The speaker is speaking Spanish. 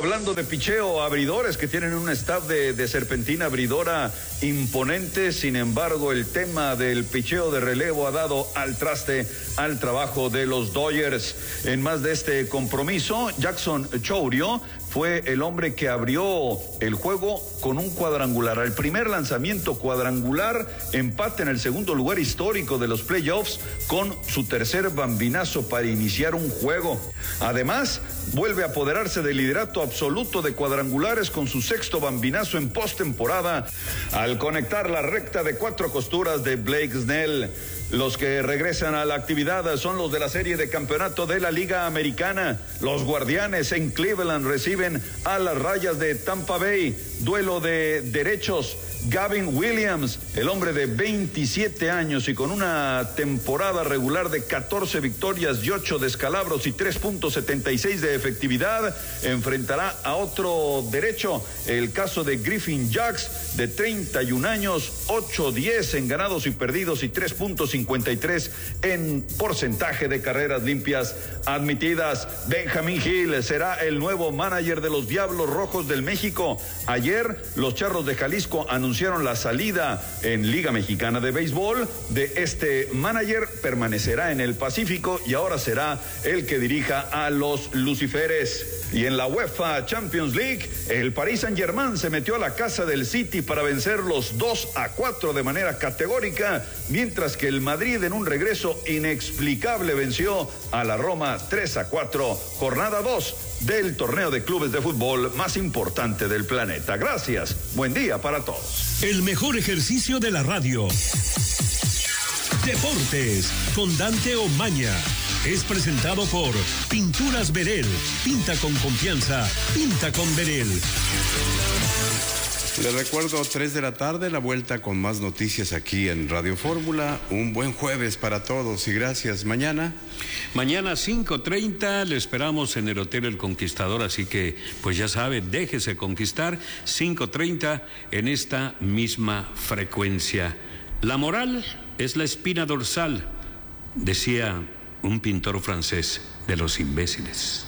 hablando de picheo, abridores que tienen un staff de serpentina abridora imponente. Sin embargo, el tema del picheo de relevo ha dado al traste al trabajo de los Dodgers. En más de este compromiso, Jackson Chourio fue el hombre que abrió el juego con un cuadrangular. Al primer lanzamiento cuadrangular, empate en el segundo lugar histórico de los playoffs con su tercer bambinazo para iniciar un juego. Además, vuelve a apoderarse del liderato absoluto de cuadrangulares con su sexto bambinazo en postemporada al conectar la recta de 4 costuras de Blake Snell. Los que regresan a la actividad son los de la serie de campeonato de la Liga Americana. Los Guardianes en Cleveland reciben a las Rayas de Tampa Bay. Duelo de derechos. Gavin Williams, el hombre de 27 años y con una temporada regular de 14 victorias y 8 descalabros y 3.76 de efectividad, enfrentará a otro derecho, el caso de Griffin Jax, de 31 años, 8-10 en ganados y perdidos y 3.53 en porcentaje de carreras limpias admitidas. Benjamín Gil será el nuevo manager de los Diablos Rojos del México. Ayer, los Charros de Jalisco anunciaron la salida en Liga Mexicana de Béisbol de este manager. Permanecerá en el Pacífico y ahora será el que dirija a los Luciferes. Y en la UEFA Champions League, el Paris Saint-Germain se metió a la casa del City para vencer los 2-4 de manera categórica, mientras que el Madrid en un regreso inexplicable venció a la Roma 3-4, jornada 2 del torneo de clubes de fútbol más importante del planeta. Gracias, buen día para todos. El mejor ejercicio de la radio. Deportes con Dante Omaña. Es presentado por Pinturas Verel. Pinta con confianza. Pinta con Verel. Les recuerdo, 3 de la tarde, la vuelta con más noticias aquí en Radio Fórmula. Un buen jueves para todos y gracias. Mañana 5:30 le esperamos en el Hotel El Conquistador, así que pues ya sabe, déjese conquistar. 5:30 en esta misma frecuencia. La moral es la espina dorsal, decía un pintor francés, de los imbéciles.